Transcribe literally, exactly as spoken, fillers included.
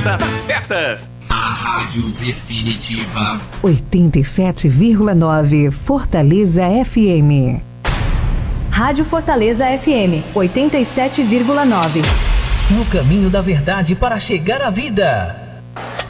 festa das festas. A Rádio Definitiva. oitenta e sete vírgula nove Fortaleza F M. Rádio Fortaleza F M, oitenta e sete vírgula nove. No caminho da verdade para chegar à vida.